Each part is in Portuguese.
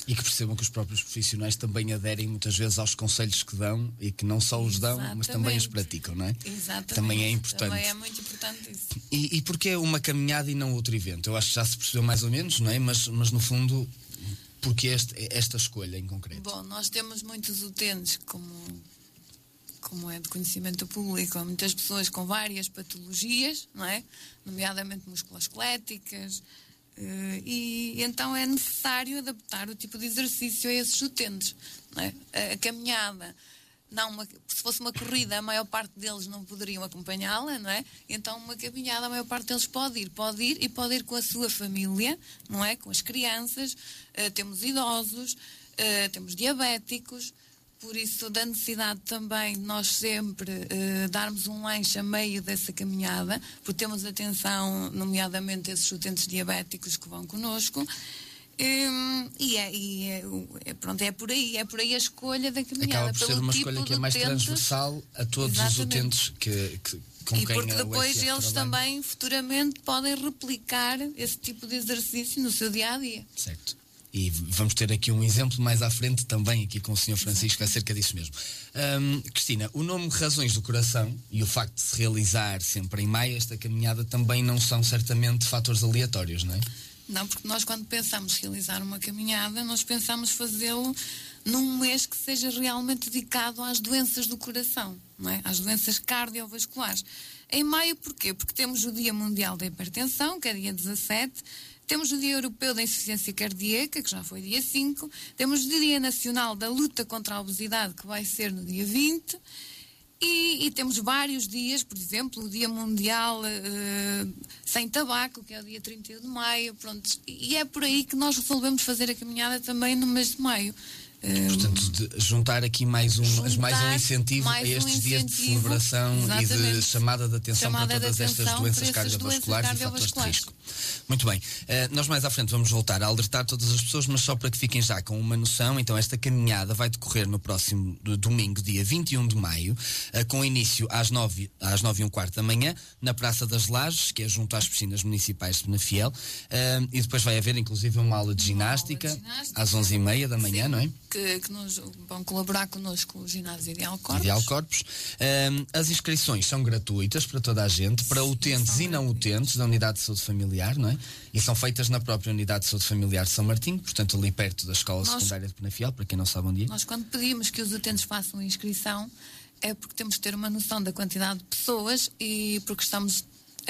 E que percebam que os próprios profissionais também aderem muitas vezes aos conselhos que dão e que não só os dão, mas também os praticam, não é? Exatamente. Também é importante. Também é muito importante isso. E porquê uma caminhada e não outro evento? Eu acho que já se percebeu mais ou menos, não é? Mas no fundo, porquê esta escolha em concreto? Bom, nós temos muitos utentes, como é de conhecimento público, há muitas pessoas com várias patologias, não é? Nomeadamente musculoesqueléticas, e então é necessário adaptar o tipo de exercício a esses utentes, não é? A caminhada, se fosse uma corrida, a maior parte deles não poderiam acompanhá-la, não é? Então uma caminhada, a maior parte deles pode ir com a sua família, não é? Com as crianças, temos idosos, temos diabéticos. Por isso, da necessidade também de nós sempre darmos um lanche a meio dessa caminhada, porque temos atenção, nomeadamente, a esses utentes diabéticos que vão connosco. Pronto, é por aí a escolha da caminhada. Acaba por ser uma escolha que é mais transversal a todos os utentes com quem porque depois eles trabalha. Também, futuramente, podem replicar esse tipo de exercício no seu dia-a-dia. Certo. E vamos ter aqui um exemplo mais à frente também aqui com o Sr. Francisco acerca disso mesmo. Cristina, o nome Razões do Coração e o facto de se realizar sempre em maio esta caminhada também não são certamente fatores aleatórios, não é? Não, porque nós quando pensamos realizar uma caminhada, nós pensamos fazê-lo num mês que seja realmente dedicado às doenças do coração, não é? Às doenças cardiovasculares. Em maio porquê? Porque temos o Dia Mundial da Hipertensão, que é dia 17, temos o Dia Europeu da Insuficiência Cardíaca, que já foi dia 5, temos o Dia Nacional da Luta contra a Obesidade, que vai ser no dia 20, e temos vários dias, por exemplo, o Dia Mundial Sem Tabaco, que é o dia 31 de maio, pronto, e é por aí que nós resolvemos fazer a caminhada também no mês de maio. Portanto, de juntar aqui mais um incentivo a estes dias de celebração. Exatamente. E de chamada de atenção para todas estas doenças cardiovasculares e fatores de risco. Muito bem, nós mais à frente vamos voltar a alertar todas as pessoas, mas só para que fiquem já com uma noção, então esta caminhada vai decorrer no próximo domingo, dia 21 de maio, com início às 9h15 da manhã, na Praça das Lajes, que é junto às piscinas municipais de Penafiel, e depois vai haver inclusive uma aula de ginástica às 11h30 da manhã, não é? Que vão colaborar connosco o ginásio Ideal Corpos. As inscrições são gratuitas para toda a gente, para utentes e não utentes da Unidade de Saúde Familiar, não é? E são feitas na própria Unidade de Saúde Familiar de São Martinho, portanto ali perto da Escola Secundária de Penafiel, para quem não sabe onde é. Nós quando pedimos que os utentes façam a inscrição é porque temos que ter uma noção da quantidade de pessoas e porque estamos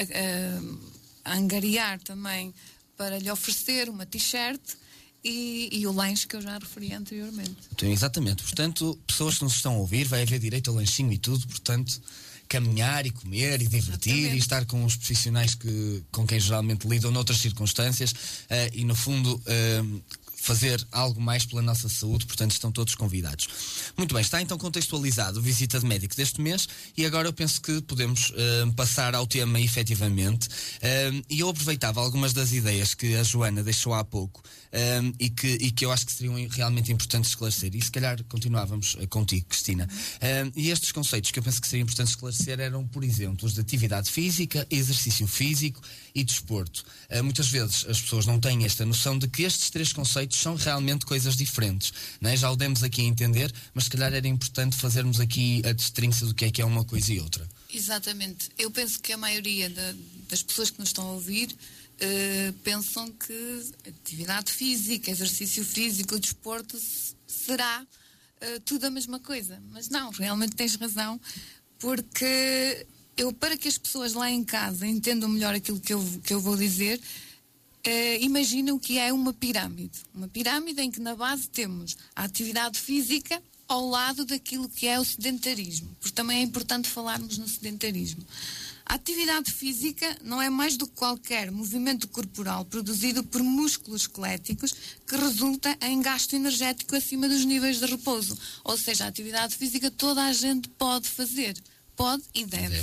a angariar também para lhe oferecer uma t-shirt e o lanche que eu já referi anteriormente. Então, exatamente, portanto, pessoas que nos estão a ouvir, vai haver direito ao lanchinho e tudo, portanto, caminhar e comer e divertir. Exatamente. E estar com os profissionais com quem geralmente lidam noutras circunstâncias e no fundo fazer algo mais pela nossa saúde, portanto estão todos convidados. Muito bem, está então contextualizado a visita de médico deste mês e agora eu penso que podemos passar ao tema efetivamente, e eu aproveitava algumas das ideias que a Joana deixou há pouco e que eu acho que seriam realmente importantes esclarecer, e se calhar continuávamos contigo, Cristina. E estes conceitos que eu penso que seria importante esclarecer eram, por exemplo, os de atividade física, exercício físico e desporto. Muitas vezes as pessoas não têm esta noção de que estes três conceitos são realmente coisas diferentes, não é? Já o demos aqui a entender, mas se calhar era importante fazermos aqui a distinção do que é uma coisa e outra. Exatamente. Eu penso que a maioria das pessoas que nos estão a ouvir pensam que atividade física, exercício físico, desporto será tudo a mesma coisa. Mas não, realmente tens razão, porque para que as pessoas lá em casa entendam melhor aquilo que eu vou dizer, imagina o que é uma pirâmide. Uma pirâmide em que na base temos a atividade física ao lado daquilo que é o sedentarismo, porque também é importante falarmos no sedentarismo. A atividade física não é mais do que qualquer movimento corporal produzido por músculos esqueléticos que resulta em gasto energético acima dos níveis de repouso. Ou seja, a atividade física toda a gente pode fazer, pode e deve.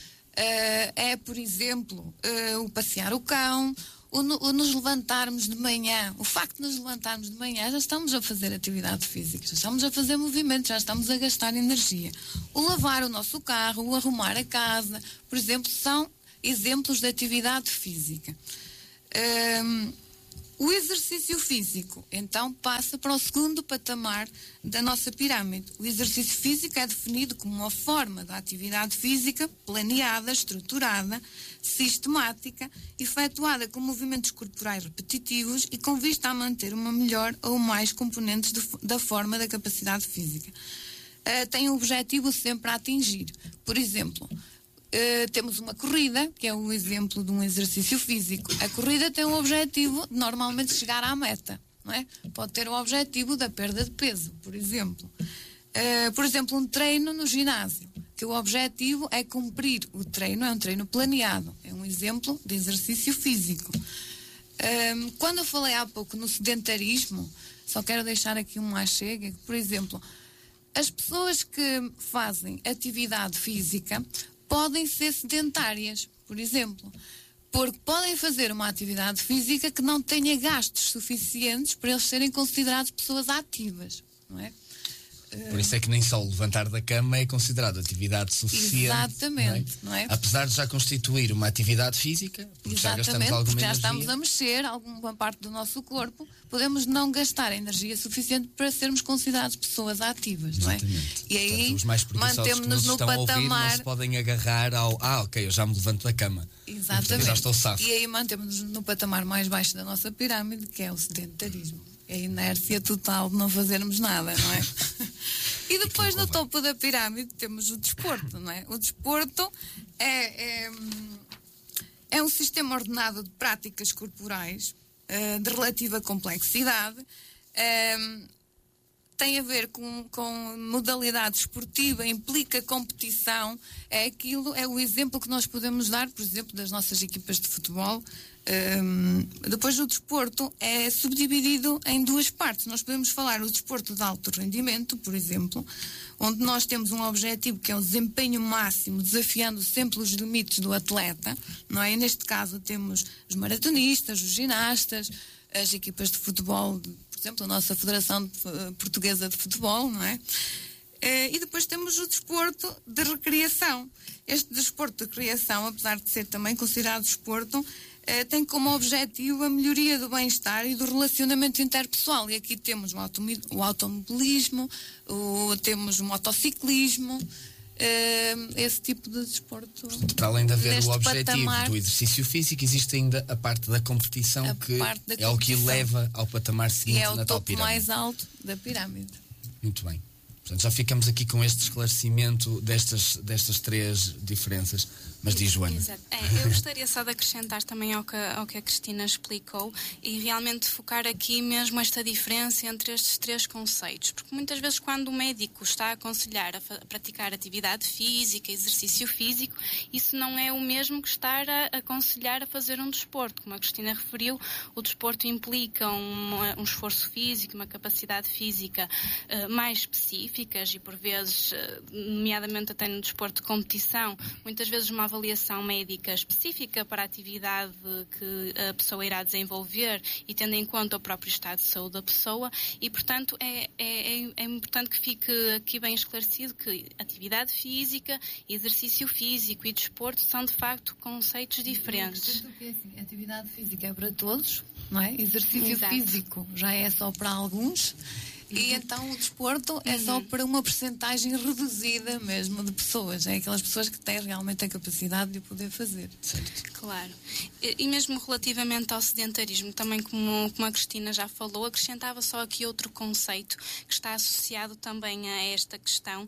Por exemplo, o passear o cão, o nos levantarmos de manhã. O facto de nos levantarmos de manhã, já estamos a fazer atividade física, já estamos a fazer movimento, já estamos a gastar energia. O lavar o nosso carro, o arrumar a casa, por exemplo, são exemplos de atividade física. O exercício físico, então, passa para o segundo patamar da nossa pirâmide. O exercício físico é definido como uma forma de atividade física planeada, estruturada, sistemática, efetuada com movimentos corporais repetitivos e com vista a manter uma melhor ou mais componentes da forma da capacidade física. Tem um objetivo sempre a atingir. Por exemplo, temos uma corrida, que é o exemplo de um exercício físico. A corrida tem o objetivo de normalmente chegar à meta, não é? Pode ter o objetivo da perda de peso, por exemplo. Por exemplo, um treino no ginásio, que o objetivo é cumprir o treino, é um treino planeado, é um exemplo de exercício físico. Quando eu falei há pouco no sedentarismo, só quero deixar aqui uma chega, por exemplo, as pessoas que fazem atividade física podem ser sedentárias, por exemplo, porque podem fazer uma atividade física que não tenha gastos suficientes para eles serem considerados pessoas ativas, não é? Por isso é que nem só o levantar da cama é considerado atividade suficiente. Exatamente, não é? Apesar de já constituir uma atividade física, porque já gastamos alguma porque já energia. estamos a mexer alguma parte do nosso corpo, podemos não gastar energia suficiente para sermos considerados pessoas ativas, não é? Exatamente. E aí, portanto, os mais mantemos-nos no patamar. Não se podem agarrar ao ok, eu já me levanto da cama. Exatamente. Portanto, já estou safo. E aí mantemos-nos no patamar mais baixo da nossa pirâmide, que é o sedentarismo. É a inércia total de não fazermos nada, não é? E depois no topo da pirâmide temos o desporto, não é? O desporto é um sistema ordenado de práticas corporais de relativa complexidade, tem a ver com modalidade esportiva, implica competição, é o exemplo que nós podemos dar, por exemplo, das nossas equipas de futebol. Depois o desporto é subdividido em duas partes. Nós podemos falar o desporto de alto rendimento, por exemplo, onde nós temos um objetivo que é o desempenho máximo, desafiando sempre os limites do atleta, não é? E neste caso temos os maratonistas, os ginastas, as equipas de futebol, por exemplo, a nossa Federação Portuguesa de Futebol, não é? E depois temos o desporto de recreação. Este desporto de recreação, apesar de ser também considerado desporto, tem como objetivo a melhoria do bem-estar e do relacionamento interpessoal. E aqui temos o automobilismo, temos o motociclismo, esse tipo de desporto. Portanto, para além de haver o objetivo patamar, do exercício físico, existe ainda a parte da competição, é o que leva ao patamar seguinte e é na o tal topo pirâmide. mais alto da pirâmide. Muito bem. Portanto, já ficamos aqui com este esclarecimento destas três diferenças. Mas diz, Joana. Exato. Eu gostaria só de acrescentar também ao que a Cristina explicou e realmente focar aqui mesmo esta diferença entre estes três conceitos. Porque muitas vezes quando o médico está a aconselhar a praticar atividade física, exercício físico, isso não é o mesmo que estar a aconselhar a fazer um desporto. Como a Cristina referiu, o desporto implica um esforço físico, uma capacidade física mais específicas e por vezes, nomeadamente até no desporto de competição, muitas vezes uma avaliação médica específica para a atividade que a pessoa irá desenvolver e tendo em conta o próprio estado de saúde da pessoa e, portanto, é importante que fique aqui bem esclarecido que atividade física, exercício físico e desporto são, de facto, conceitos diferentes. Atividade física é para todos, não é? Exercício Exato. físico já é só para alguns. E então o desporto é só para uma percentagem reduzida mesmo de pessoas. É aquelas pessoas que têm realmente a capacidade de o poder fazer. Certo. Claro. E mesmo relativamente ao sedentarismo, também como a Cristina já falou, acrescentava só aqui outro conceito que está associado também a esta questão,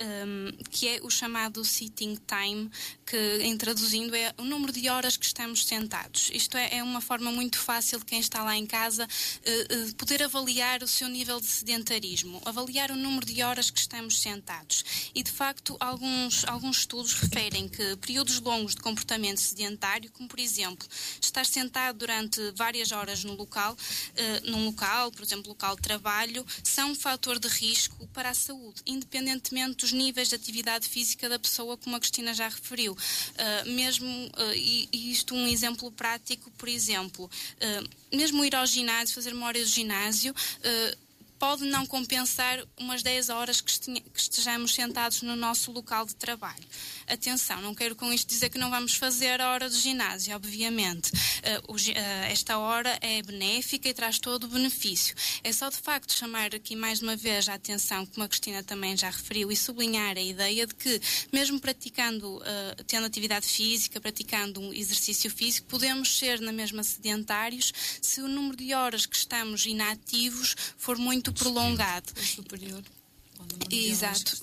que é o chamado sitting time, que em traduzindo é o número de horas que estamos sentados. Isto é uma forma muito fácil de quem está lá em casa poder avaliar o seu nível de sedentarismo, avaliar o número de horas que estamos sentados. E, de facto, alguns estudos referem que períodos longos de comportamento sedentário, como, por exemplo, estar sentado durante várias horas num local, por exemplo, local de trabalho, são um fator de risco para a saúde, independentemente dos níveis de atividade física da pessoa, como a Cristina já referiu. E isto um exemplo prático, por exemplo, mesmo ir ao ginásio, fazer uma hora de ginásio, pode não compensar umas 10 horas que estejamos sentados no nosso local de trabalho. Atenção, não quero com isto dizer que não vamos fazer a hora do ginásio, obviamente. Esta hora é benéfica e traz todo o benefício. É só de facto chamar aqui mais uma vez a atenção, como a Cristina também já referiu, e sublinhar a ideia de que, mesmo praticando, tendo atividade física, praticando um exercício físico, podemos ser na mesma sedentários se o número de horas que estamos inativos for muito prolongado. Superior. Exato.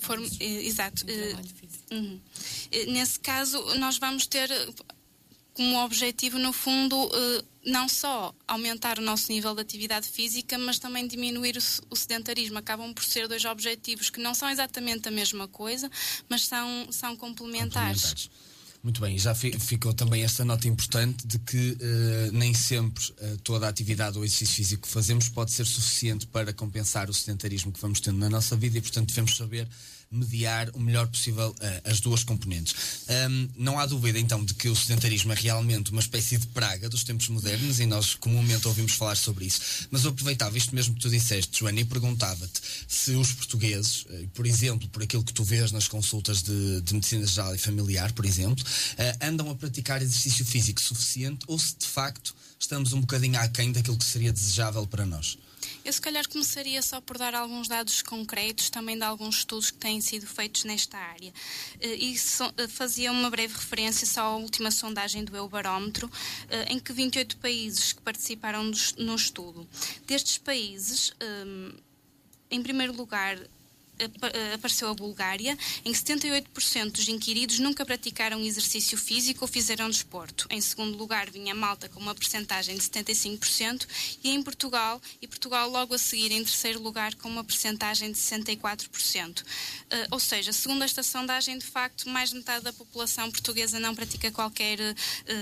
Nesse caso, nós vamos ter como objetivo, no fundo, não só aumentar o nosso nível de atividade física, mas também diminuir o sedentarismo. Acabam por ser 2 objetivos que não são exatamente a mesma coisa, mas são complementares. Muito bem, já ficou também esta nota importante de que nem sempre toda a atividade ou exercício físico que fazemos pode ser suficiente para compensar o sedentarismo que vamos tendo na nossa vida e, portanto, devemos saber mediar o melhor possível as 2 componentes. Não há dúvida, então, de que o sedentarismo é realmente uma espécie de praga dos tempos modernos e nós comumente ouvimos falar sobre isso. Mas eu aproveitava isto mesmo que tu disseste, Joana, e perguntava-te se os portugueses, por exemplo, por aquilo que tu vês nas consultas de medicina geral e familiar, por exemplo, andam a praticar exercício físico suficiente ou se de facto estamos um bocadinho aquém daquilo que seria desejável para nós. Eu se calhar começaria só por dar alguns dados concretos também de alguns estudos que têm sido feitos nesta área. E fazia uma breve referência só à última sondagem do Eurobarómetro, em que 28 países que participaram no estudo. Destes países, em primeiro lugar, apareceu a Bulgária, em que 78% dos inquiridos nunca praticaram exercício físico ou fizeram desporto. Em segundo lugar vinha Malta com uma percentagem de 75% e Portugal logo a seguir em terceiro lugar com uma percentagem de 64%. Ou seja, segundo esta sondagem, de facto, mais de metade da população portuguesa não pratica qualquer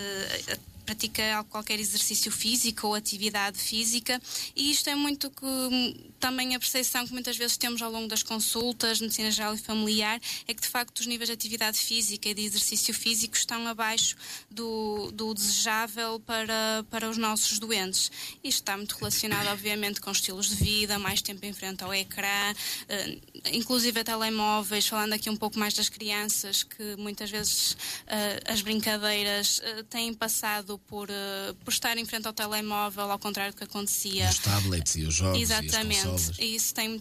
exercício físico ou atividade física, e isto é muito que também a percepção que muitas vezes temos ao longo das consultas de medicina geral e familiar é que de facto os níveis de atividade física e de exercício físico estão abaixo do desejável para os nossos doentes. Isto está muito relacionado obviamente com estilos de vida, mais tempo em frente ao ecrã, inclusive a telemóveis, falando aqui um pouco mais das crianças, que muitas vezes as brincadeiras têm passado por estar em frente ao telemóvel, ao contrário do que acontecia. Os tablets e os jogos. Exatamente. E as consolas. E isso tem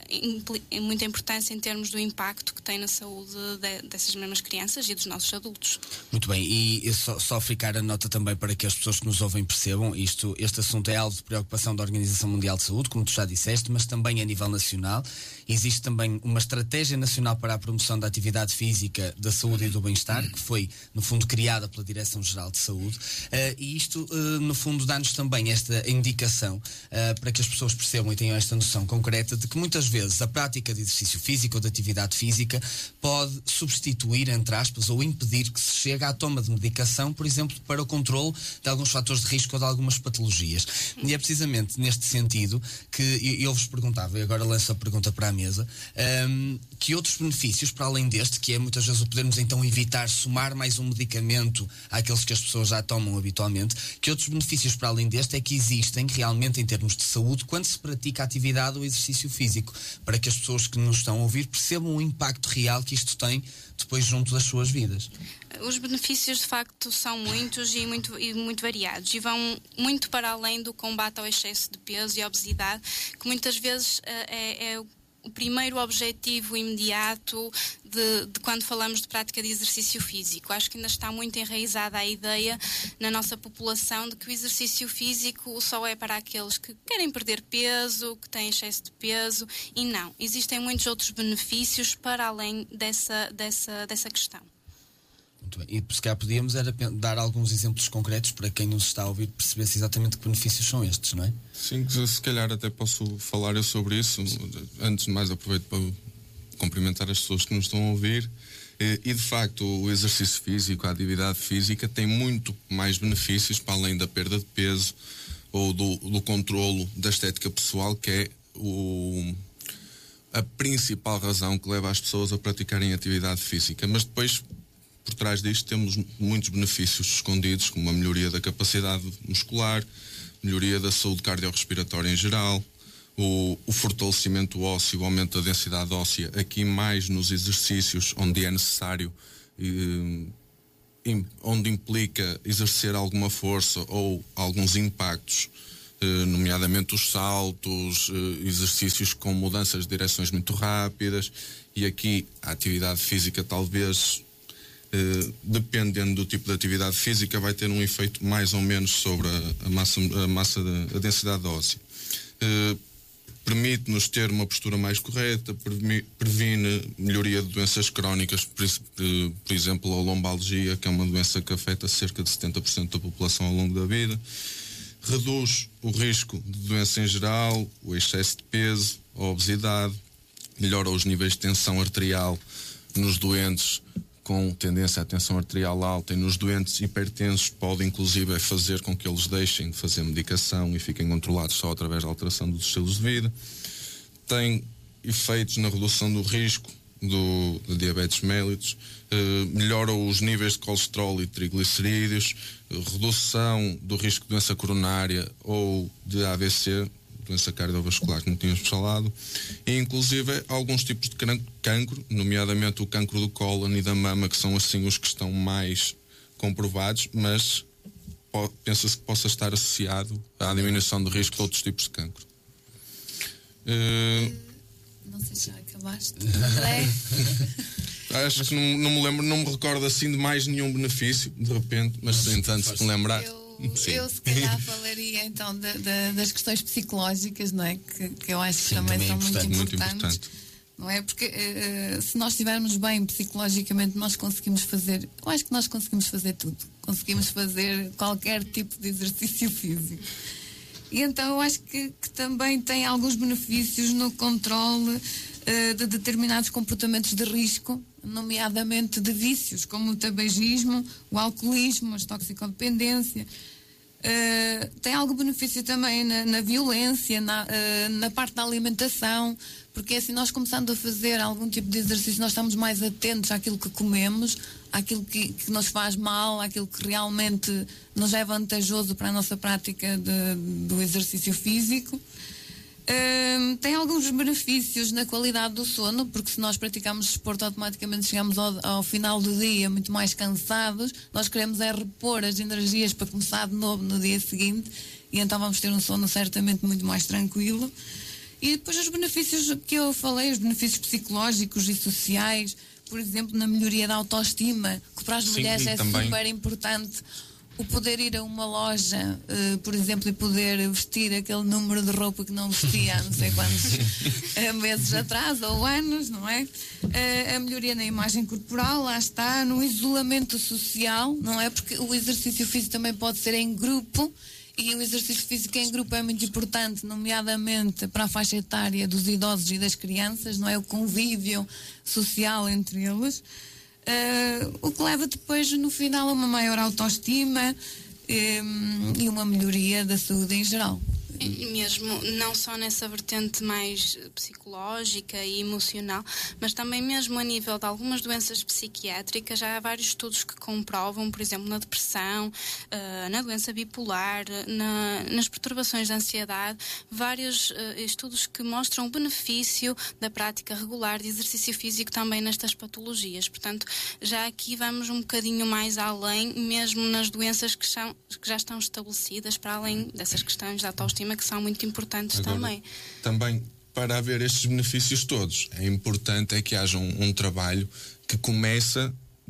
muita importância em termos do impacto que tem na saúde dessas mesmas crianças e dos nossos adultos. Muito bem, e só ficar a nota também para que as pessoas que nos ouvem percebam, este assunto é alvo de preocupação da Organização Mundial de Saúde, como tu já disseste, mas também a nível nacional. Existe também uma estratégia nacional para a promoção da atividade física, da saúde e do bem-estar, que foi, no fundo, criada pela Direção-Geral de Saúde. E isto, no fundo, dá-nos também esta indicação para que as pessoas percebam e tenham esta noção concreta de que muitas vezes a prática de exercício físico ou de atividade física pode substituir, entre aspas, ou impedir que se chegue à toma de medicação, por exemplo, para o controle de alguns fatores de risco ou de algumas patologias. E é precisamente neste sentido que eu vos perguntava, e agora lanço a pergunta para a mesa, que outros benefícios, para além deste, que é muitas vezes o podermos então evitar somar mais um medicamento àqueles que as pessoas já tomam habitualmente, que outros benefícios para além deste é que existem realmente em termos de saúde quando se pratica a atividade ou exercício físico, para que as pessoas que nos estão a ouvir percebam o impacto real que isto tem depois junto das suas vidas. Os benefícios de facto são muitos e muito variados e vão muito para além do combate ao excesso de peso e obesidade, que muitas vezes é o primeiro objetivo imediato de quando falamos de prática de exercício físico. Acho que ainda está muito enraizada a ideia na nossa população de que o exercício físico só é para aqueles que querem perder peso, que têm excesso de peso, e não. Existem muitos outros benefícios para além dessa questão. Muito bem. E se calhar podíamos dar alguns exemplos concretos para quem nos está a ouvir perceber-se exatamente que benefícios são estes, não é? Sim, se calhar até posso falar eu sobre isso. Antes de mais, aproveito para cumprimentar as pessoas que nos estão a ouvir. E de facto, o exercício físico, a atividade física tem muito mais benefícios para além da perda de peso ou do controlo da estética pessoal, que é a principal razão que leva as pessoas a praticarem atividade física. Mas depois, por trás disto, temos muitos benefícios escondidos, como a melhoria da capacidade muscular, melhoria da saúde cardiorrespiratória em geral, o fortalecimento ósseo, o aumento da densidade óssea, aqui mais nos exercícios onde é necessário, onde implica exercer alguma força ou alguns impactos, nomeadamente os saltos, exercícios com mudanças de direções muito rápidas, e aqui a atividade física talvez, dependendo do tipo de atividade física, vai ter um efeito mais ou menos sobre a densidade óssea. Permite-nos ter uma postura mais correta, previne melhoria de doenças crónicas, por exemplo, a lombalgia, que é uma doença que afeta cerca de 70% da população ao longo da vida. Reduz o risco de doença em geral, o excesso de peso, a obesidade, melhora os níveis de tensão arterial nos doentes com tendência à tensão arterial alta, e nos doentes hipertensos pode inclusive fazer com que eles deixem de fazer medicação e fiquem controlados só através da alteração dos estilos de vida. Tem efeitos na redução do risco de diabetes mellitus, melhora os níveis de colesterol e triglicerídeos, redução do risco de doença coronária ou de AVC, doença cardiovascular, como tínhamos falado, e inclusive alguns tipos de cancro, nomeadamente o cancro do cólon e da mama, que são assim os que estão mais comprovados, mas pensa-se que possa estar associado à diminuição de risco de outros tipos de cancro. Não sei se já acabaste. Acho que não me lembro, não me recordo assim de mais nenhum benefício, de repente, mas sem tanto se lembrar. Eu se calhar falaria então das questões psicológicas, não é? Que eu acho que também são muito importantes. Não é? Porque se nós estivermos bem psicologicamente, nós conseguimos fazer, eu acho que nós conseguimos fazer tudo. Conseguimos fazer qualquer tipo de exercício físico. E então eu acho que também tem alguns benefícios no controle de determinados comportamentos de risco, nomeadamente de vícios, como o tabagismo, o alcoolismo, a toxicodependência. Tem algum benefício também na violência, na parte da alimentação, porque assim, nós começando a fazer algum tipo de exercício, nós estamos mais atentos àquilo que comemos, àquilo que nos faz mal, àquilo que realmente nos é vantajoso para a nossa prática do exercício físico. Tem alguns benefícios na qualidade do sono, porque se nós praticamos desporto, automaticamente chegamos ao final do dia muito mais cansados. Nós queremos é repor as energias para começar de novo no dia seguinte, e então vamos ter um sono certamente muito mais tranquilo. E depois os benefícios que eu falei, os benefícios psicológicos e sociais, por exemplo, na melhoria da autoestima, que para as mulheres é super importante. O poder ir a uma loja, por exemplo, e poder vestir aquele número de roupa que não vestia há não sei quantos meses atrás ou anos, não é? A melhoria na imagem corporal, lá está, no isolamento social, não é? Porque o exercício físico também pode ser em grupo, e o exercício físico em grupo é muito importante, nomeadamente para a faixa etária dos idosos e das crianças, não é? O convívio social entre eles. O que leva depois no final a uma maior autoestima e uma melhoria da saúde em geral. E mesmo não só nessa vertente mais psicológica e emocional, mas também mesmo a nível de algumas doenças psiquiátricas. Já há vários estudos que comprovam, por exemplo, na depressão, na doença bipolar, nas perturbações de ansiedade, vários estudos que mostram o benefício da prática regular de exercício físico também nestas patologias. Portanto, já aqui vamos um bocadinho mais além, mesmo nas doenças que já estão estabelecidas, para além dessas questões da autoestima, que são muito importantes. Agora, também, para haver estes benefícios todos, é importante que haja um trabalho que começa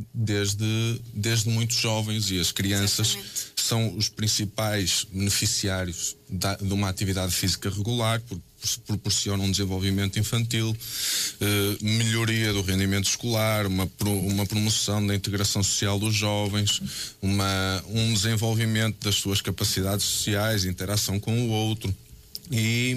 desde muito jovens, e as crianças são os principais beneficiários de uma atividade física regular, porque proporcionam um desenvolvimento infantil, melhoria do rendimento escolar, uma promoção da integração social dos jovens, um desenvolvimento das suas capacidades sociais, interação com o outro, e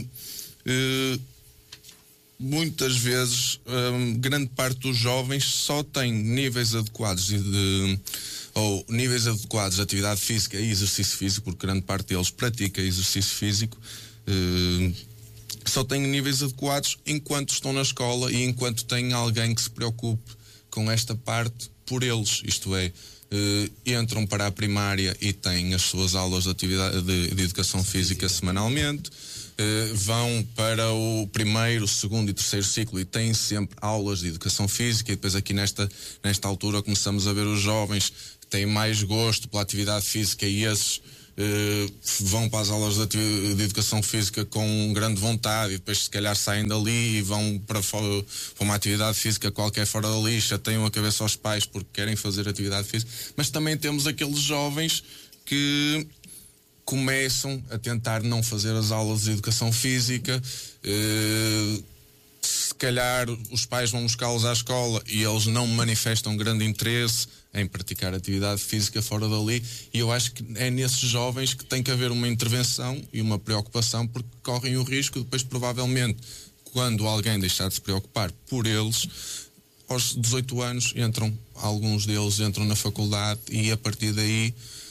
muitas vezes grande parte dos jovens só tem níveis adequados de atividade física e exercício físico, porque grande parte deles pratica exercício físico, só têm níveis adequados enquanto estão na escola e enquanto têm alguém que se preocupe com esta parte por eles, isto é, entram para a primária e têm as suas aulas de atividade de educação física semanalmente, vão para o primeiro, segundo e terceiro ciclo e têm sempre aulas de educação física, e depois aqui nesta altura começamos a ver os jovens que têm mais gosto pela atividade física e esses vão para as aulas de educação física com grande vontade e depois se calhar saem dali e vão para uma atividade física qualquer fora dali, chateiam a cabeça aos pais porque querem fazer atividade física. Mas também temos aqueles jovens que começam a tentar não fazer as aulas de educação física, se calhar os pais vão buscá-los à escola e eles não manifestam grande interesse em praticar atividade física fora dali, e eu acho que é nesses jovens que tem que haver uma intervenção e uma preocupação, porque correm o risco depois, provavelmente, quando alguém deixar de se preocupar por eles, aos 18 anos alguns deles entram na faculdade e a partir daí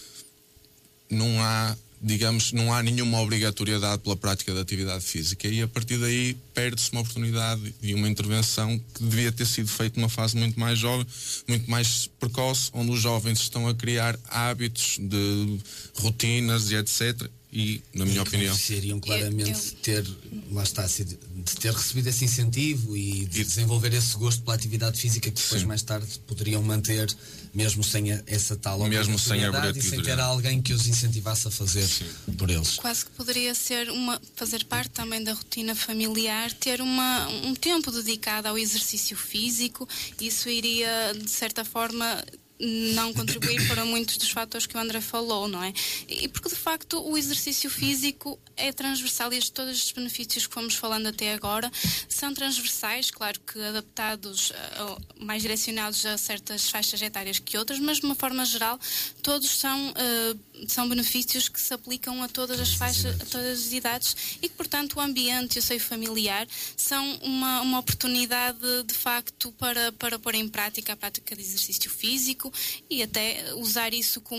não há nenhuma obrigatoriedade pela prática da atividade física, e a partir daí perde-se uma oportunidade e uma intervenção que devia ter sido feita numa fase muito mais jovem, muito mais precoce, onde os jovens estão a criar hábitos de rotinas e etc. E, na minha opinião, seriam claramente de ter recebido esse incentivo e de desenvolver esse gosto pela atividade física que depois, mais tarde, poderiam manter, mesmo sem essa tal obrigatoriedade e sem ter alguém que os incentivasse a fazer por eles. Quase que poderia ser fazer parte também da rotina familiar, ter um tempo dedicado ao exercício físico. Isso iria, de certa forma, não contribuir para muitos dos fatores que o André falou, não é? E porque, de facto, o exercício físico é transversal e todos estes benefícios que fomos falando até agora são transversais, claro que adaptados, mais direcionados a certas faixas etárias que outras, mas de uma forma geral todos são benefícios que se aplicam a todas as faixas, a todas as idades, e que, portanto, o ambiente e o seio familiar são uma oportunidade, de facto, para pôr em prática a prática de exercício físico e até usar isso como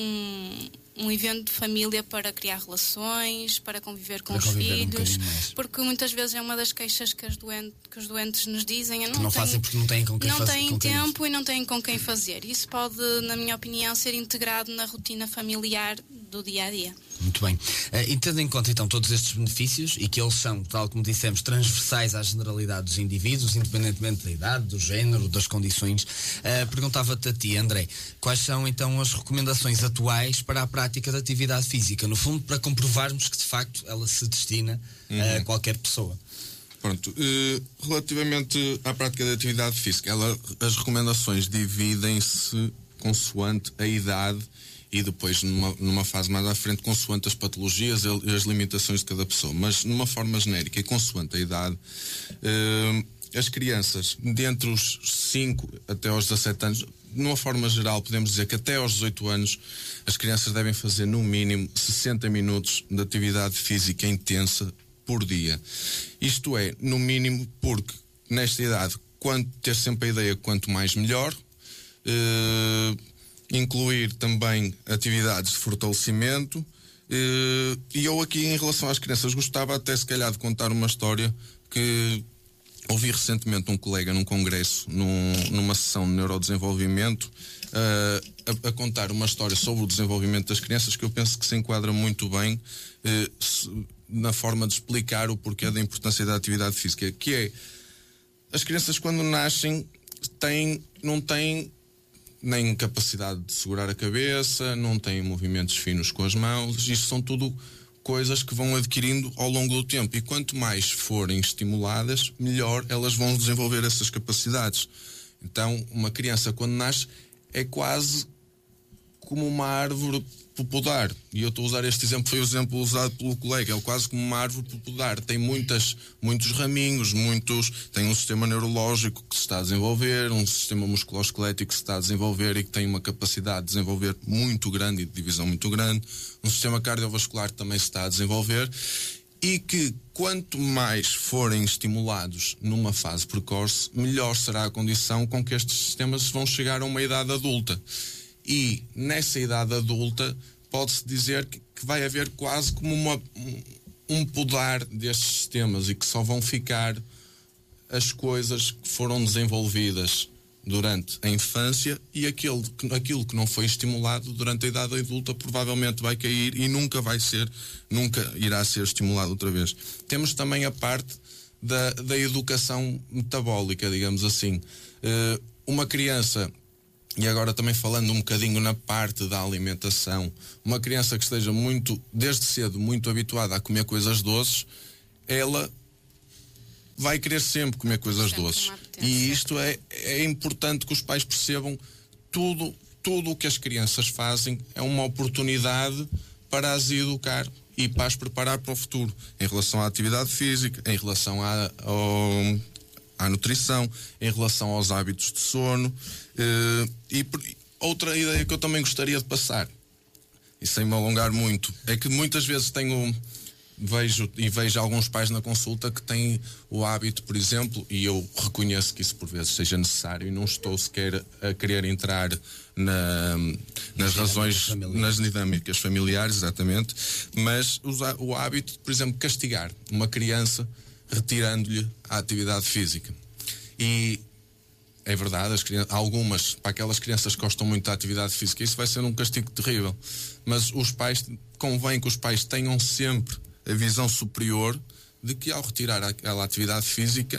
um evento de família para criar relações, para conviver com os filhos, porque muitas vezes é uma das queixas que os doentes nos dizem, não fazem porque não têm com quem fazer. Não têm tempo e não têm com quem fazer. Isso pode, na minha opinião, ser integrado na rotina familiar do dia a dia. Muito bem. E tendo em conta então todos estes benefícios e que eles são, tal como dissemos, transversais à generalidade dos indivíduos, independentemente da idade, do género, das condições, perguntava-te a ti, André, quais são então as recomendações atuais para a prática da atividade física, no fundo para comprovarmos que de facto ela se destina a qualquer pessoa? Pronto, relativamente à prática da atividade física, as recomendações dividem-se consoante a idade e depois numa fase mais à frente consoante as patologias e as limitações de cada pessoa, mas numa forma genérica e consoante a idade, as crianças de entre os 5 até aos 17 anos, numa forma geral podemos dizer que até aos 18 anos as crianças devem fazer no mínimo 60 minutos de atividade física intensa por dia. Isto é, no mínimo, porque nesta idade, ter sempre a ideia que quanto mais melhor, incluir também atividades de fortalecimento, e eu aqui em relação às crianças gostava até se calhar de contar uma história que ouvi recentemente um colega num congresso, numa sessão de neurodesenvolvimento, a contar uma história sobre o desenvolvimento das crianças que eu penso que se enquadra muito bem na forma de explicar o porquê da importância da atividade física, que é, as crianças quando nascem não têm nem capacidade de segurar a cabeça, não têm movimentos finos com as mãos. Isto são tudo coisas que vão adquirindo ao longo do tempo, e quanto mais forem estimuladas, melhor elas vão desenvolver essas capacidades. Então, uma criança quando nasce é quase como uma árvore por podar, e eu estou a usar este exemplo, foi o exemplo usado pelo colega, é quase como uma árvore por podar, tem muitos raminhos, tem um sistema neurológico que se está a desenvolver, um sistema musculoesquelético que se está a desenvolver e que tem uma capacidade de desenvolver muito grande e de divisão muito grande, um sistema cardiovascular que também se está a desenvolver, e que quanto mais forem estimulados numa fase precoce, melhor será a condição com que estes sistemas vão chegar a uma idade adulta. E nessa idade adulta pode-se dizer que vai haver quase como um podar destes sistemas, e que só vão ficar as coisas que foram desenvolvidas durante a infância e aquilo que não foi estimulado durante a idade adulta provavelmente vai cair e nunca irá ser estimulado outra vez. Temos também a parte da educação metabólica, digamos assim. Uma criança, e agora também falando um bocadinho na parte da alimentação, uma criança que esteja desde cedo muito habituada a comer coisas doces, ela vai querer sempre comer coisas doces. E isto é importante que os pais percebam. Tudo o que as crianças fazem é uma oportunidade para as educar e para as preparar para o futuro, em relação à atividade física, em relação à nutrição, em relação aos hábitos de sono. Outra ideia que eu também gostaria de passar, e sem me alongar muito, é que muitas vezes vejo alguns pais na consulta que têm o hábito, por exemplo, e eu reconheço que isso por vezes seja necessário e não estou sequer a querer entrar nas razões, nas dinâmicas familiares, exatamente, mas o hábito, por exemplo, castigar uma criança retirando-lhe a atividade física. E é verdade, para aquelas crianças que gostam muito da atividade física, isso vai ser um castigo terrível, mas convém que os pais tenham sempre a visão superior de que ao retirar aquela atividade física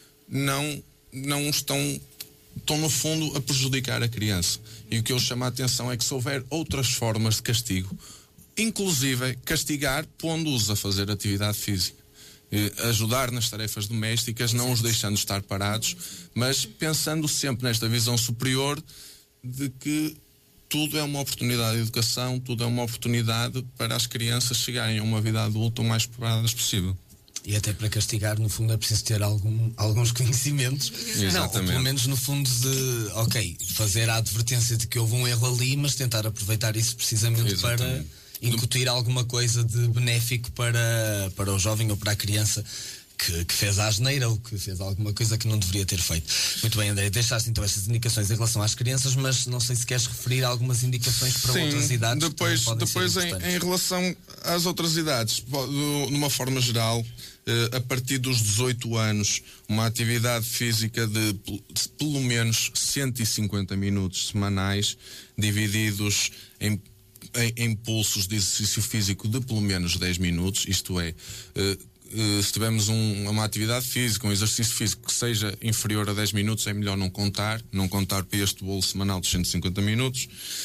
não estão no fundo a prejudicar a criança. E o que eu chamo a atenção é que se houver outras formas de castigo, inclusive castigar pondo-os a fazer atividade física, ajudar nas tarefas domésticas, não os deixando estar parados, mas pensando sempre nesta visão superior de que tudo é uma oportunidade de educação, tudo é uma oportunidade para as crianças chegarem a uma vida adulta o mais preparadas possível. E até para castigar, no fundo, é preciso ter alguns conhecimentos. Exatamente. Não, ou pelo menos no fundo fazer a advertência de que houve um erro ali, mas tentar aproveitar isso precisamente para incutir alguma coisa de benéfico para o jovem ou para a criança que fez a asneira ou que fez alguma coisa que não deveria ter feito. Muito bem, André, deixaste então estas indicações em relação às crianças, mas não sei se queres referir algumas indicações para outras idades. Depois em relação às outras idades, de uma forma geral, a partir dos 18 anos, uma atividade física de pelo menos 150 minutos semanais, divididos em pulsos de exercício físico de pelo menos 10 minutos, isto é, se tivermos uma atividade física, um exercício físico que seja inferior a 10 minutos, é melhor não contar para este bolo semanal de 150 minutos,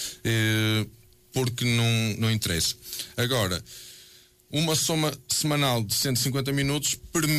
porque não interessa. Agora, uma soma semanal de 150 minutos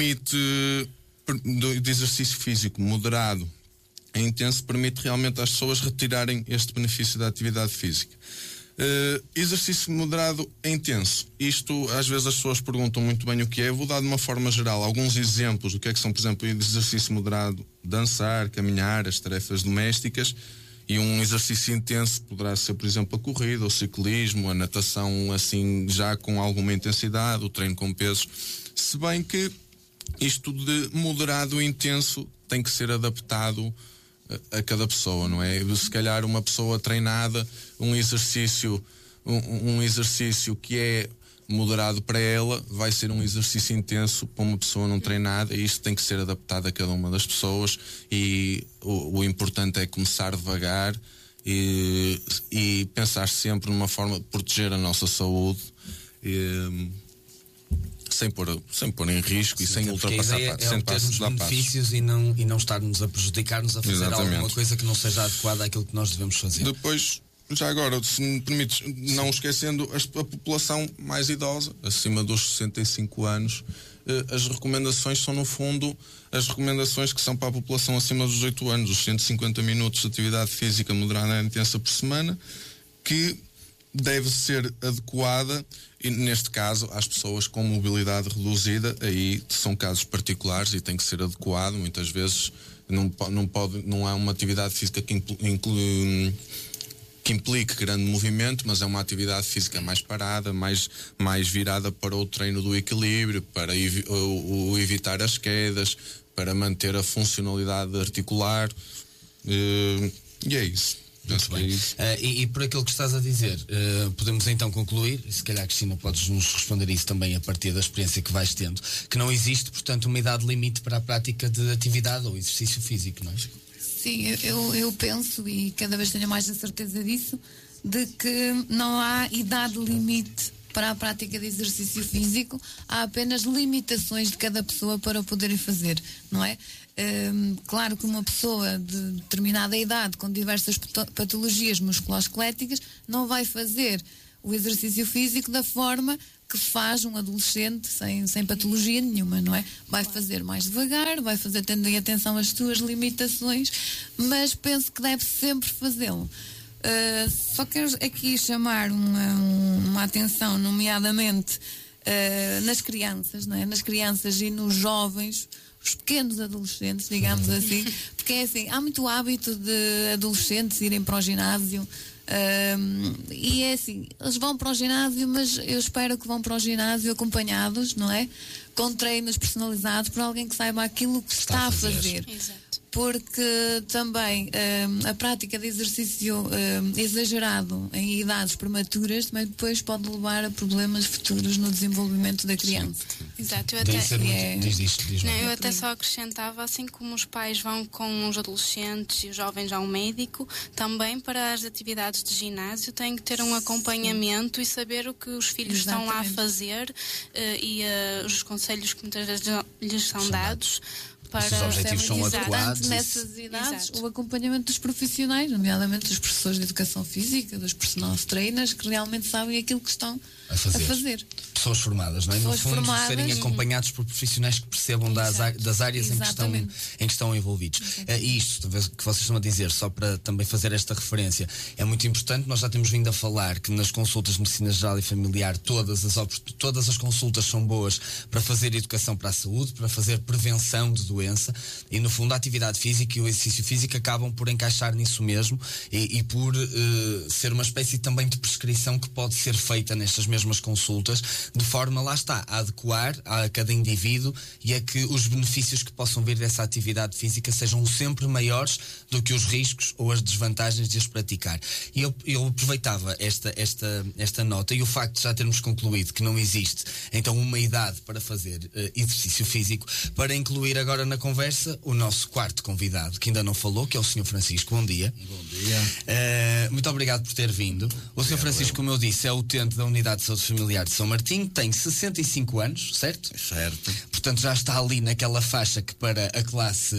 de exercício físico moderado e intenso, permite realmente às pessoas retirarem este benefício da atividade física. Exercício moderado e intenso. Isto, às vezes as pessoas perguntam muito bem o que é. Eu vou dar de uma forma geral alguns exemplos do que é que são, por exemplo, exercício moderado: dançar, caminhar, as tarefas domésticas. E um exercício intenso poderá ser, por exemplo, a corrida, o ciclismo, a natação, assim, já com alguma intensidade, o treino com pesos. Se bem que isto de moderado e intenso tem que ser adaptado a cada pessoa, não é? Se calhar uma pessoa treinada, um exercício que é moderado para ela vai ser um exercício intenso para uma pessoa não treinada, e isto tem que ser adaptado a cada uma das pessoas, e o importante é começar devagar e pensar sempre numa forma de proteger a nossa saúde, sem pôr em risco.Sim, e sem ultrapassar sem termos benefícios e não estarmos a prejudicar-nos a fazer alguma coisa que não seja adequada àquilo que nós devemos fazer. Depois, já agora, se me permites, não esquecendo a população mais idosa, acima dos 65 anos, as recomendações são, no fundo, as recomendações que são para a população acima dos 18 anos, os 150 minutos de atividade física moderada e intensa por semana, que deve ser adequada, e neste caso às pessoas com mobilidade reduzida. Aí são casos particulares e tem que ser adequado. Muitas vezes não é uma atividade física que implique grande movimento, mas é uma atividade física mais parada, mais virada para o treino do equilíbrio, para evitar as quedas, para manter a funcionalidade articular, e é isso. Muito bem. E por aquilo que estás a dizer, podemos então concluir, e se calhar, Cristina, podes nos responder isso também a partir da experiência que vais tendo, que não existe, portanto, uma idade limite para a prática de atividade ou exercício físico, não é? Sim, eu penso, e cada vez tenho mais a certeza disso, de que não há idade limite para a prática de exercício físico, há apenas limitações de cada pessoa para o poderem fazer, não é? Claro que uma pessoa de determinada idade, com diversas patologias musculoesqueléticas, não vai fazer o exercício físico da forma que faz um adolescente sem patologia nenhuma, não é? Vai fazer mais devagar, vai fazer tendo em atenção as suas limitações, mas penso que deve sempre fazê-lo. Só quero aqui chamar uma atenção, nomeadamente nas crianças, não é? Nas crianças e nos jovens, os pequenos adolescentes, digamos assim, porque é assim, há muito hábito de adolescentes irem para o ginásio. E é assim, eles vão para o ginásio, mas eu espero que vão para o ginásio acompanhados, não é? Com treinos personalizados por alguém que saiba aquilo que está a fazer. Exato. Porque também a prática de exercício exagerado em idades prematuras também depois pode levar a problemas futuros no desenvolvimento da criança. Exato, eu até só acrescentava, assim como os pais vão com os adolescentes e os jovens a um médico, também para as atividades de ginásio têm que ter um acompanhamento e saber o que os filhos estão lá a fazer e os conselhos que muitas vezes lhes são dados. Para os objetivos são adequados. Nessas idades, o acompanhamento dos profissionais, nomeadamente dos professores de educação física, dos personal trainers, que realmente sabem aquilo que estão a fazer. Pessoas formadas, não é? Pessoas no fundo, formadas, serem acompanhados por profissionais que percebam das áreas em que estão envolvidos. E isto que vocês estão a dizer, só para também fazer esta referência, é muito importante. Nós já temos vindo a falar que nas consultas de medicina geral e familiar todas as consultas são boas para fazer educação para a saúde, para fazer prevenção de doença, e no fundo a atividade física e o exercício físico acabam por encaixar nisso mesmo e por ser uma espécie também de prescrição que pode ser feita nestas mesmas consultas, de forma, lá está, a adequar a cada indivíduo e a que os benefícios que possam vir dessa atividade física sejam sempre maiores do que os riscos ou as desvantagens de as praticar. E eu aproveitava esta nota e o facto de já termos concluído que não existe então uma idade para fazer exercício físico, para incluir agora na conversa o nosso quarto convidado, que ainda não falou, que é o Sr. Francisco. Bom dia. Bom dia. Muito obrigado por ter vindo. O Sr. Francisco, como eu disse, é utente da Unidade de Saúde Familiar de São Martinho, tem 65 anos, certo? Certo. Portanto, já está ali naquela faixa que para a classe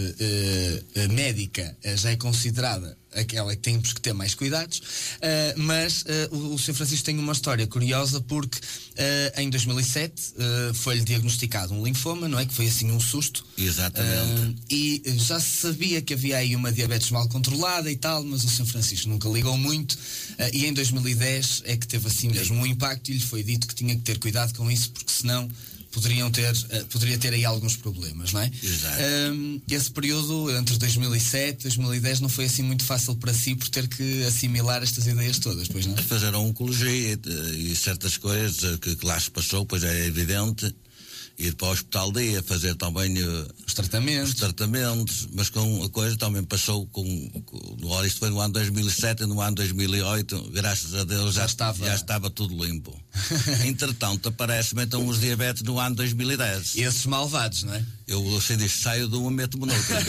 médica já é considerada aquela que temos que ter mais cuidados, mas o Sr. Francisco tem uma história curiosa porque em 2007 foi-lhe diagnosticado um linfoma, não é? Que foi assim um susto. Exatamente. E já se sabia que havia aí uma diabetes mal controlada e tal, mas o Sr. Francisco nunca ligou muito, e em 2010 é que teve assim mesmo um impacto e lhe foi dito que tinha que ter cuidado com isso, porque senão poderia ter aí alguns problemas, não é? Exato. Esse período entre 2007 e 2010 não foi assim muito fácil para si por ter que assimilar estas ideias todas, pois não? A fazer a oncologia e certas coisas que lá se passou, pois é evidente. Ir para o hospital dia, fazer também os tratamentos, mas com a coisa também passou isto foi no ano 2007 e no ano 2008, graças a Deus já estava tudo limpo. Entretanto, aparecem então os diabetes no ano 2010. Esses malvados, não é? Eu assim disse, saio de uma, meto-me noutra.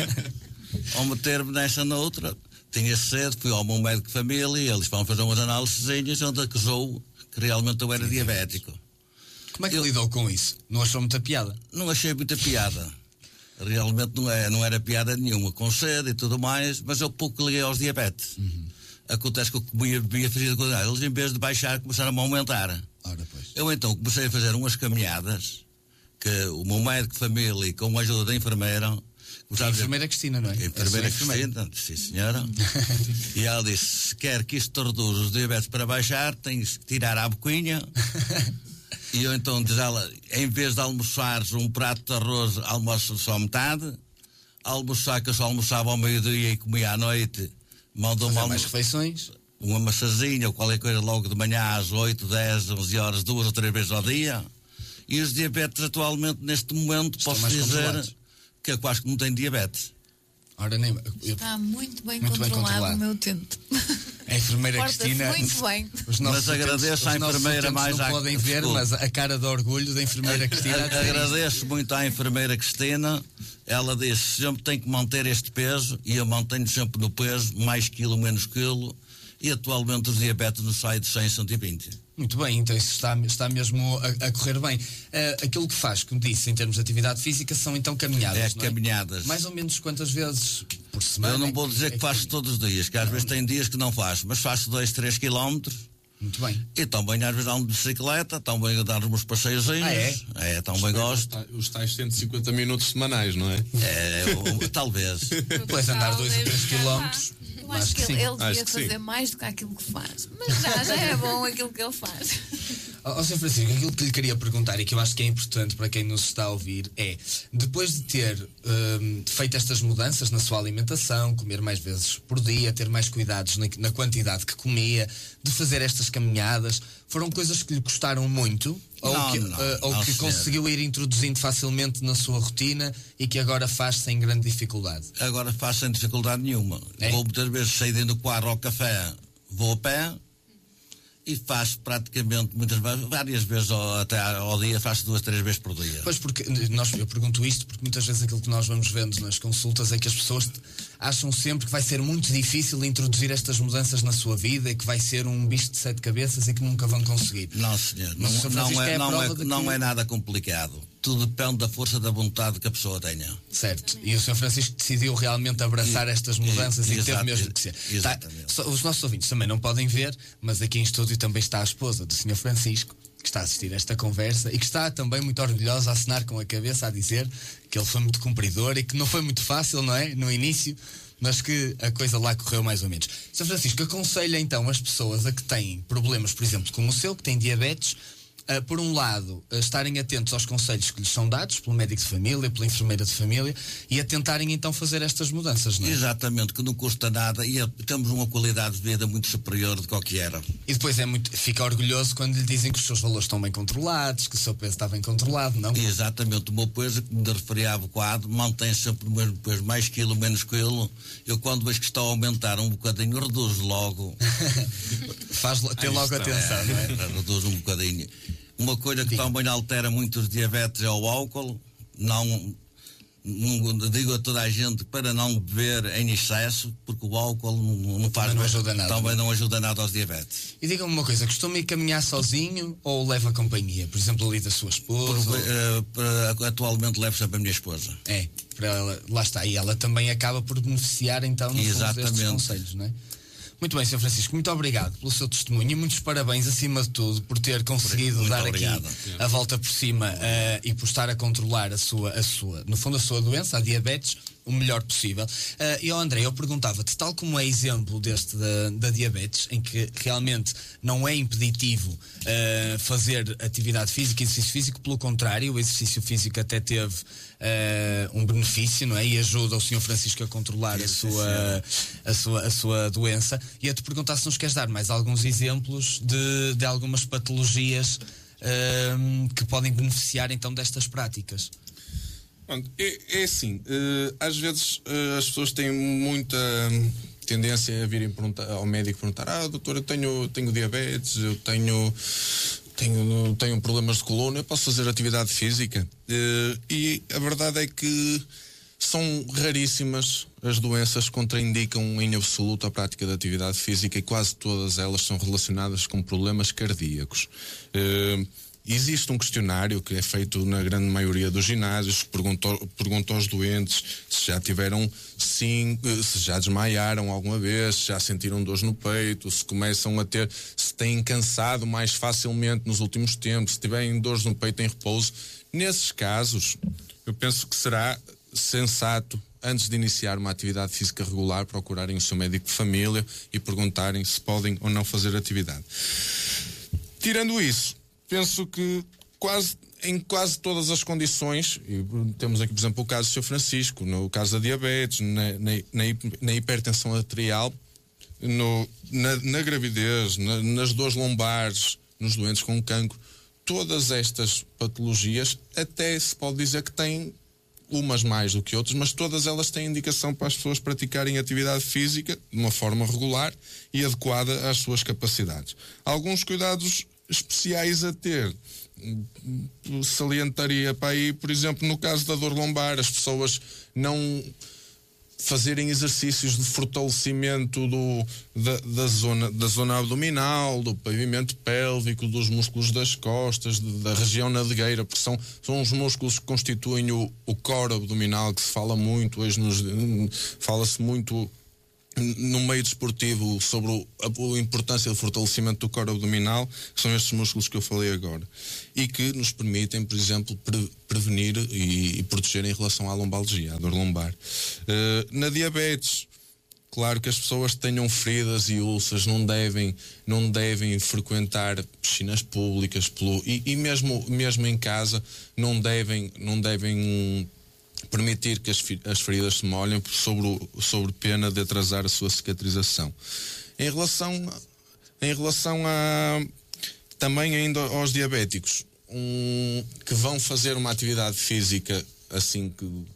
Ao meter-me nessa noutra, tinha sede, fui ao meu médico de família e eles vão fazer umas análises onde acusou que realmente eu era diabético. Como é que lidou com isso? Não achou muita piada? Não achei muita piada. Realmente não era piada nenhuma. Com sede e tudo mais, mas eu pouco liguei aos diabetes. Acontece que eu comia, bebia, fazia coisa. Eles, em vez de baixar, começaram a aumentar. Ora, pois. Eu então comecei a fazer umas caminhadas que o meu médico de família e com a ajuda da enfermeira... A enfermeira Cristina, não é? A enfermeira Cristina, sim senhora. E ela disse, se quer que isto reduza os diabetes para baixar, tens que tirar a boquinha... E eu então diz ela, em vez de almoçares um prato de arroz, almoço só metade. Almoçar, que eu só almoçava ao meio-dia e comia à noite, mandou-me mais refeições, uma maçazinha ou qualquer coisa logo de manhã às 8, 10, 11 horas, 2 ou 3 vezes ao dia. E os diabetes atualmente, neste momento, posso dizer que eu quase que não tenho diabetes. Ora, nem... Está muito bem controlado o meu utente. A enfermeira Porta-se Cristina. muito bem. Mas agradeço à enfermeira mais não podem ver, desculpe. mas a cara de orgulho da enfermeira Cristina. Agradeço muito à enfermeira Cristina. Ela disse: sempre tenho que manter este peso, e eu mantenho sempre no peso, mais quilo, menos quilo, e atualmente os diabetes não saem de 100 a 120. Muito bem, então isso está mesmo a correr bem. Aquilo que faz, como disse, em termos de atividade física, são então caminhadas, não é? Caminhadas. Mais ou menos quantas vezes por semana? Eu não vou dizer que faço todos os dias, que às vezes tem dias que não faço, mas faço 2, 3 quilómetros. Muito bem. E também às vezes ando de bicicleta, também a dar os meus passeiozinhos. Também gosto. Os tais 150 minutos semanais, não é? Talvez. Depois andar 2 ou 3 quilómetros. Eu acho que ele devia Acho que fazer sim. mais do que aquilo que faz. Mas já é bom aquilo que ele faz. Ó Sr. Francisco, aquilo que lhe queria perguntar e que eu acho que é importante para quem nos está a ouvir é, depois de ter feito estas mudanças na sua alimentação, comer mais vezes por dia, ter mais cuidados na quantidade que comia, de fazer estas caminhadas, foram coisas que lhe custaram muito? Ou que conseguiu ir introduzindo facilmente na sua rotina e que agora faz sem grande dificuldade? Agora faço sem dificuldade nenhuma. Vou muitas vezes sair dentro do quarto ao café, vou a pé. E faço praticamente várias vezes até ao dia, faço 2, 3 vezes por dia. Pois, porque eu pergunto isto porque muitas vezes aquilo que nós vamos vendo nas consultas é que as pessoas acham sempre que vai ser muito difícil introduzir estas mudanças na sua vida e que vai ser um bicho de 7 cabeças e que nunca vão conseguir. Não, senhor, Mas não é nada complicado. Tudo depende da força da vontade que a pessoa tenha. Certo. E o Sr. Francisco decidiu realmente abraçar estas mudanças e que teve mesmo que ser. Exatamente. Os nossos ouvintes também não podem ver, mas aqui em estúdio também está a esposa do Sr. Francisco, que está a assistir a esta conversa e que está também muito orgulhosa a acenar com a cabeça, a dizer que ele foi muito cumpridor e que não foi muito fácil, não é? No início, mas que a coisa lá correu mais ou menos. Sr. Francisco, aconselha então as pessoas a que têm problemas, por exemplo, como o seu, que têm diabetes, por um lado, estarem atentos aos conselhos que lhes são dados pelo médico de família, pela enfermeira de família, e a tentarem então fazer estas mudanças, não é? Exatamente, que não custa nada e temos uma qualidade de vida muito superior de qualquer era. E depois fica orgulhoso quando lhe dizem que os seus valores estão bem controlados, que o seu peso está bem controlado, não? Exatamente, o meu peso, que me referi há bocado, mantém sempre o mesmo peso, mais quilo, menos quilo. Eu quando vejo que está a aumentar um bocadinho, reduzo logo. Tem logo atenção, não é? Reduzo um bocadinho. Uma coisa que também altera muito os diabetes é o álcool. Não digo a toda a gente para não beber em excesso, porque o álcool não faz não ajuda nada. Também não ajuda nada aos diabetes. E diga-me uma coisa, costuma ir caminhar sozinho ou leva companhia? Por exemplo, ali da sua esposa? Atualmente levo sempre a minha esposa. Para ela, lá está, e ela também acaba por beneficiar então no fundo destes conselhos, não é? Muito bem, Sr. Francisco, muito obrigado pelo seu testemunho e muitos parabéns, acima de tudo, por ter conseguido dar obrigado. Aqui a volta por cima e por estar a controlar a sua, no fundo, a sua doença, a diabetes, o melhor possível. E ao André, eu perguntava-te, tal como é exemplo deste da diabetes, em que realmente não é impeditivo fazer atividade física, exercício físico, pelo contrário, o exercício físico até teve um benefício, não é? E ajuda o Sr. Francisco a controlar a sua doença. E a te perguntar se nos queres dar mais alguns exemplos de algumas patologias que podem beneficiar então destas práticas. É assim, às vezes as pessoas têm muita tendência a virem ao médico perguntar: doutor, eu tenho diabetes, eu tenho problemas de coluna, eu posso fazer atividade física? E a verdade é que são raríssimas as doenças que contraindicam em absoluto a prática de atividade física e quase todas elas são relacionadas com problemas cardíacos. Existe um questionário que é feito na grande maioria dos ginásios, pergunta aos doentes se já tiveram se já desmaiaram alguma vez, se já sentiram dores no peito, se começam a ter, se têm cansado mais facilmente nos últimos tempos, se tiverem dores no peito em repouso. Nesses casos, eu penso que será sensato, antes de iniciar uma atividade física regular, procurarem o seu médico de família e perguntarem se podem ou não fazer atividade. Tirando isso, penso que em quase todas as condições, e temos aqui, por exemplo, o caso do Sr. Francisco, no caso da diabetes, na hipertensão arterial, na gravidez, nas dores lombares, nos doentes com cancro, todas estas patologias até se pode dizer que têm umas mais do que outras, mas todas elas têm indicação para as pessoas praticarem atividade física de uma forma regular e adequada às suas capacidades. Alguns cuidados especiais a ter. Salientaria para aí, por exemplo, no caso da dor lombar, as pessoas não fazerem exercícios de fortalecimento da zona abdominal, do pavimento pélvico, dos músculos das costas, da região nadegueira, porque são os músculos que constituem o core abdominal, que se fala muito hoje, fala-se muito no meio desportivo sobre a importância do fortalecimento do core abdominal, que são estes músculos que eu falei agora, e que nos permitem, por exemplo, prevenir e proteger em relação à lombalgia, à dor lombar. Na diabetes, claro que as pessoas que tenham feridas e úlceras não devem frequentar piscinas públicas e mesmo em casa não devem permitir que as feridas se molhem sobre pena de atrasar a sua cicatrização. Em relação também ainda aos diabéticos que vão fazer uma atividade física assim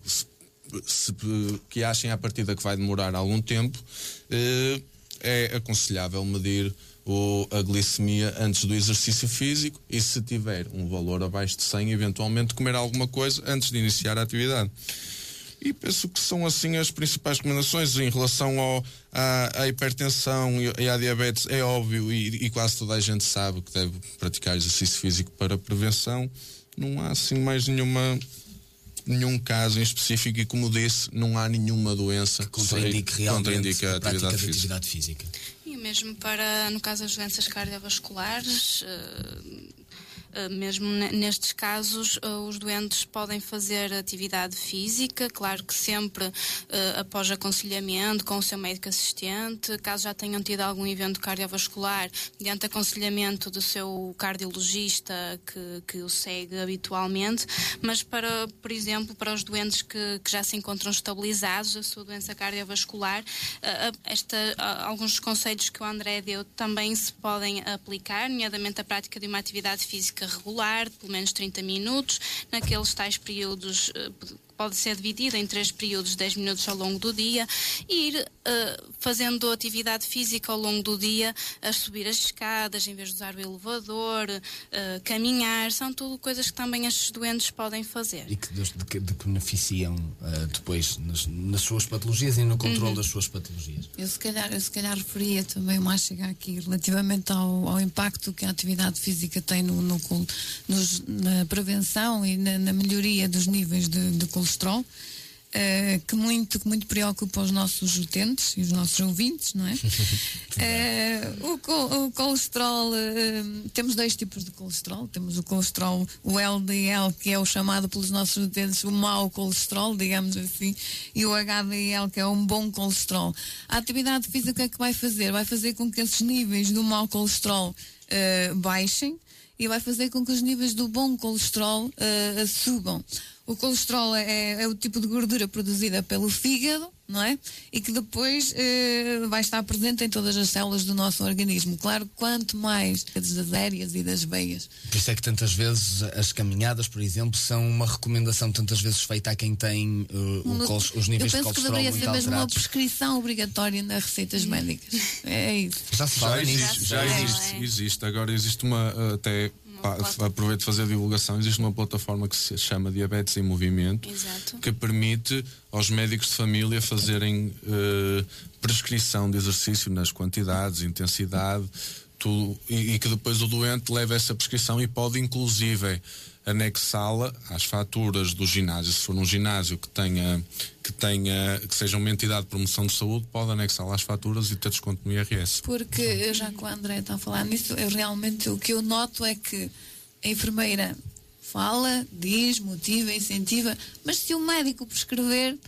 que achem à partida que vai demorar algum tempo, é aconselhável medir a glicemia antes do exercício físico e, se tiver um valor abaixo de 100, eventualmente comer alguma coisa antes de iniciar a atividade. E penso que são assim as principais recomendações. Em relação à hipertensão e à diabetes, é óbvio e quase toda a gente sabe que deve praticar exercício físico para prevenção. Não há assim mais nenhum caso em específico e, como disse, não há nenhuma doença que contraindique realmente a atividade física. E mesmo no caso das doenças cardiovasculares, mesmo nestes casos, os doentes podem fazer atividade física, claro que sempre após aconselhamento com o seu médico assistente, caso já tenham tido algum evento cardiovascular, mediante aconselhamento do seu cardiologista que o segue habitualmente, mas por exemplo, para os doentes que já se encontram estabilizados a sua doença cardiovascular, alguns dos conselhos que o André deu também se podem aplicar, nomeadamente a prática de uma atividade física regular, de pelo menos 30 minutos, naqueles tais períodos, pode ser dividido em 3 períodos de 10 minutos ao longo do dia, e ir fazendo atividade física ao longo do dia, a subir as escadas em vez de usar o elevador, caminhar, são tudo coisas que também estes doentes podem fazer. E que beneficiam depois nas suas patologias e no controle das suas patologias. Eu se calhar referia também mais chegar aqui relativamente ao impacto que a atividade física tem na prevenção e na melhoria dos níveis de colesterol, que muito preocupa os nossos utentes e os nossos ouvintes, não é? O colesterol, temos 2 tipos de colesterol. Temos o colesterol, o LDL, que é o chamado pelos nossos utentes o mau colesterol, digamos assim, e o HDL, que é um bom colesterol. A atividade física que vai fazer? Vai fazer com que esses níveis do mau colesterol baixem e vai fazer com que os níveis do bom colesterol subam. O colesterol é o tipo de gordura produzida pelo fígado, não é? E que depois vai estar presente em todas as células do nosso organismo. Claro, quanto mais das artérias e das veias. Por isso é que tantas vezes as caminhadas, por exemplo, são uma recomendação tantas vezes feita a quem tem os níveis de colesterol muito alterados. Eu penso que deveria ser mesmo uma prescrição obrigatória nas receitas médicas. É isso. Já se fala nisso. Existe. Agora existe aproveito de fazer a divulgação. Existe uma plataforma que se chama Diabetes em Movimento. Exato. Que permite aos médicos de família fazerem prescrição de exercício nas quantidades, intensidade, tudo, e que depois o doente leva essa prescrição e pode inclusive anexá-la às faturas do ginásio. Se for um ginásio que seja uma entidade de promoção de saúde, pode anexá-la às faturas e ter desconto no IRS. Porque, já que o André está a falar nisso, realmente o que eu noto é que a enfermeira fala, diz, motiva, incentiva, mas se o médico prescrever,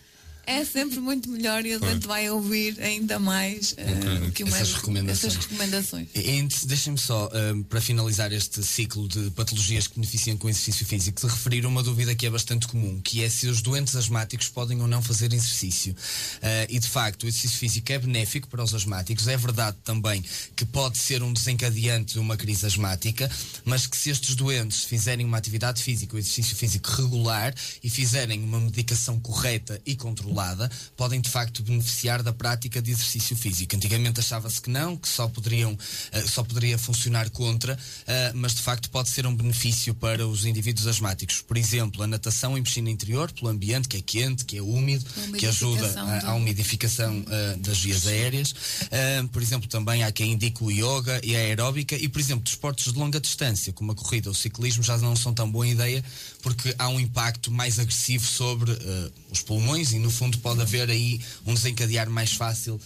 é sempre muito melhor e a gente vai ouvir ainda mais essas recomendações. Deixem-me só, para finalizar este ciclo de patologias que beneficiam com o exercício físico, de referir uma dúvida que é bastante comum, que é se os doentes asmáticos podem ou não fazer exercício. E de facto, o exercício físico é benéfico para os asmáticos. É verdade também que pode ser um desencadeante de uma crise asmática, mas que se estes doentes fizerem uma atividade física, um exercício físico regular e fizerem uma medicação correta e controlada, podem de facto beneficiar da prática de exercício físico. Antigamente achava-se que não, que só poderia funcionar contra, mas de facto pode ser um benefício para os indivíduos asmáticos. Por exemplo, a natação em piscina interior, pelo ambiente que é quente, que é úmido, que ajuda à umidificação das vias aéreas. Por exemplo, também há quem indique o yoga e a aeróbica, e por exemplo, desportos de longa distância, como a corrida ou o ciclismo, já não são tão boa ideia, porque há um impacto mais agressivo sobre os pulmões e no fundo pode haver aí um desencadear mais fácil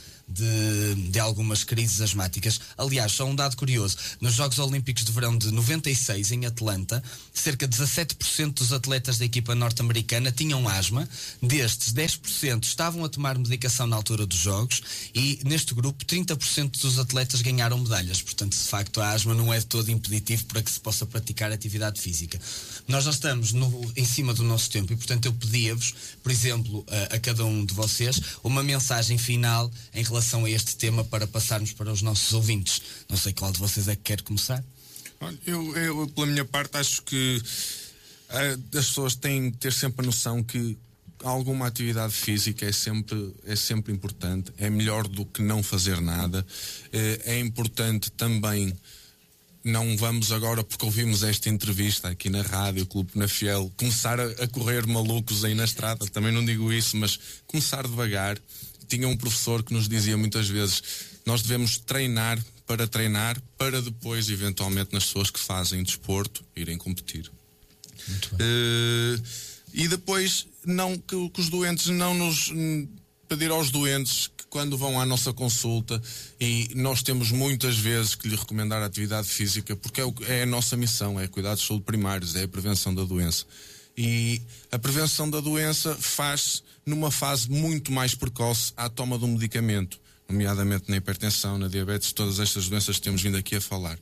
de algumas crises asmáticas. Aliás, só um dado curioso: nos Jogos Olímpicos de Verão de 96 em Atlanta, cerca de 17% dos atletas da equipa norte-americana tinham asma. Destes, 10% estavam a tomar medicação na altura dos Jogos, e neste grupo 30% dos atletas ganharam medalhas. Portanto, de facto, a asma não é de todo impeditivo para que se possa praticar atividade física. Nós já estamos em cima do nosso tempo e, portanto, eu pedia-vos, por exemplo, a cada um de vocês, uma mensagem final em relação a este tema para passarmos para os nossos ouvintes. Não sei qual de vocês é que quer começar. Eu pela minha parte, acho que as pessoas têm de ter sempre a noção que alguma atividade física é sempre importante, é melhor do que não fazer nada. É importante também, não vamos agora, porque ouvimos esta entrevista aqui na rádio, Clube Penafiel, começar a correr malucos aí na estrada. Também não digo isso, mas começar devagar. Tinha um professor que nos dizia muitas vezes: nós devemos treinar para depois, eventualmente, nas pessoas que fazem desporto, irem competir. Muito bem. E depois, que os doentes não nos pedir aos doentes que quando vão à nossa consulta, e nós temos muitas vezes que lhe recomendar a atividade física, porque é a nossa missão, é cuidar de saúde primários, é a prevenção da doença. E a prevenção da doença faz-se numa fase muito mais precoce à toma de um medicamento, nomeadamente na hipertensão, na diabetes, todas estas doenças que temos vindo aqui a falar.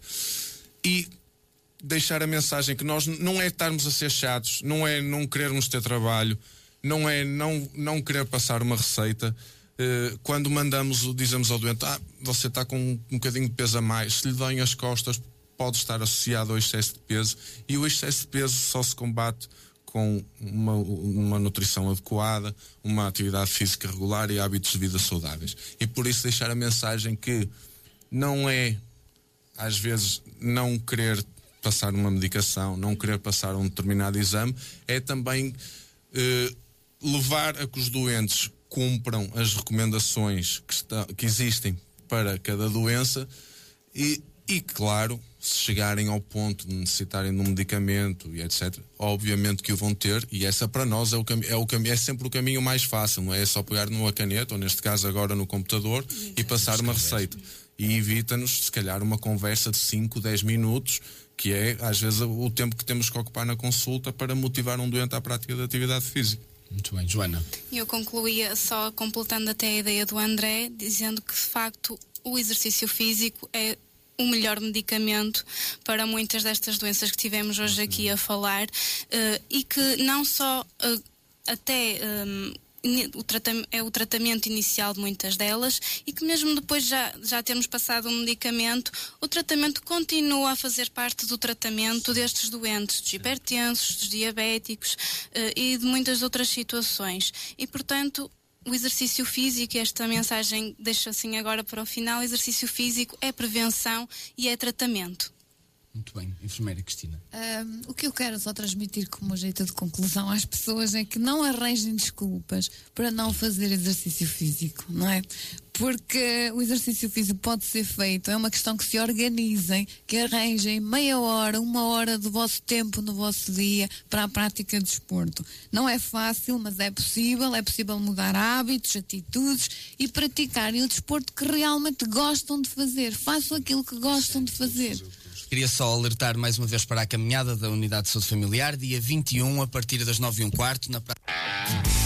E deixar a mensagem que nós não é estarmos a ser chatos, não é não querermos ter trabalho, não é não querer passar uma receita. Quando dizemos ao doente: você está com um bocadinho de peso a mais, se lhe doem as costas, pode estar associado ao excesso de peso, e o excesso de peso só se combate com uma nutrição adequada, uma atividade física regular e hábitos de vida saudáveis. E por isso deixar a mensagem que não é, às vezes, não querer passar uma medicação, não querer passar um determinado exame, é também levar a que os doentes cumpram as recomendações que existem para cada doença e claro, se chegarem ao ponto de necessitarem de um medicamento e etc., obviamente que o vão ter, e essa para nós é sempre o caminho mais fácil, não é só pegar numa caneta, ou neste caso agora no computador, e passar uma receita. E evita-nos, se calhar, uma conversa de 5, 10 minutos, que é, às vezes, o tempo que temos que ocupar na consulta para motivar um doente à prática da atividade física. Muito bem, Joana. Eu concluía só completando até a ideia do André, dizendo que, de facto, o exercício físico é o melhor medicamento para muitas destas doenças que tivemos hoje aqui a falar, e que não só até o tratamento inicial de muitas delas, e que mesmo depois já termos passado um medicamento, o tratamento continua a fazer parte do tratamento destes doentes, dos hipertensos, dos diabéticos e de muitas outras situações. E, portanto, o exercício físico, esta mensagem deixo assim agora para o final: o exercício físico é prevenção e é tratamento. Muito bem. Enfermeira Cristina. O que eu quero só transmitir como jeito de conclusão às pessoas é que não arranjem desculpas para não fazer exercício físico, não é? Porque o exercício físico pode ser feito, é uma questão que se organizem, que arranjem meia hora, 1 hora do vosso tempo no vosso dia para a prática de desporto. Não é fácil, mas é possível mudar hábitos, atitudes e praticarem o desporto que realmente gostam de fazer. Façam aquilo que gostam de fazer. Queria só alertar mais uma vez para a caminhada da Unidade de Saúde Familiar, dia 21, a partir das 9h15, na praça.